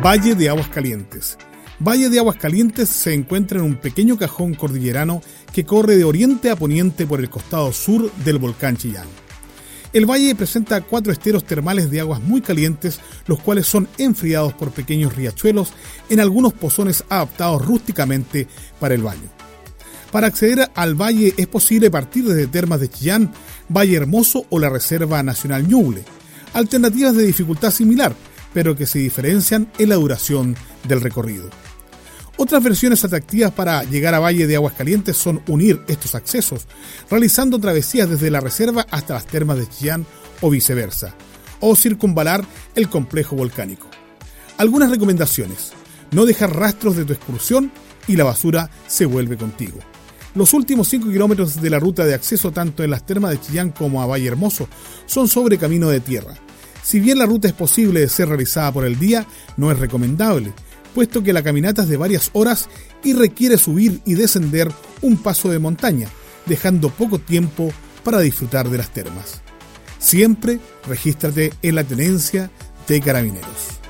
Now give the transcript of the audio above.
Valle de Aguascalientes. Valle de Aguascalientes se encuentra en un pequeño cajón cordillerano que corre de oriente a poniente por el costado sur del volcán Chillán. El valle presenta 4 esteros termales de aguas muy calientes, los cuales son enfriados por pequeños riachuelos en algunos pozones adaptados rústicamente para el baño. Para acceder al valle es posible partir desde Termas de Chillán, Valle Hermoso o la Reserva Nacional Ñuble. Alternativas de dificultad similar, pero que se diferencian en la duración del recorrido. Otras versiones atractivas para llegar a Valle de Aguascalientes son unir estos accesos, realizando travesías desde la reserva hasta las Termas de Chillán o viceversa, o circunvalar el complejo volcánico. Algunas recomendaciones: no dejar rastros de tu excursión y la basura se vuelve contigo. Los últimos 5 kilómetros de la ruta de acceso tanto en las Termas de Chillán como a Valle Hermoso son sobre camino de tierra. Si bien la ruta es posible de ser realizada por el día, no es recomendable, puesto que la caminata es de varias horas y requiere subir y descender un paso de montaña, dejando poco tiempo para disfrutar de las termas. Siempre regístrate en la tenencia de Carabineros.